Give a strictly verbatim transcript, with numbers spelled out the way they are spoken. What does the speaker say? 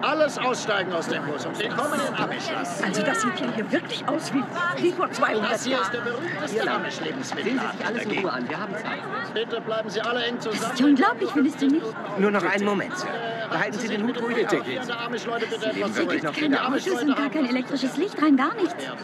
Alles aussteigen aus dem Bus und willkommen in Amischland. Also das sieht ja hier wirklich aus wie, wie vor zweihundert Das hier ist der Jahren. berühmteste Amish-Lebensmittel. Sehen Sie sich alles in Ruhe an, wir haben Zeit. Bitte bleiben Sie alle eng zusammen. Das ist ja unglaublich, findest du nicht? Nur noch einen Moment, Sir. Behalten Sie den Hut ruhig auf. Amish-Leute bitte etwas wirklich zurück. noch Keine Ausschüsse und gar kein elektrisches Licht, rein gar nichts.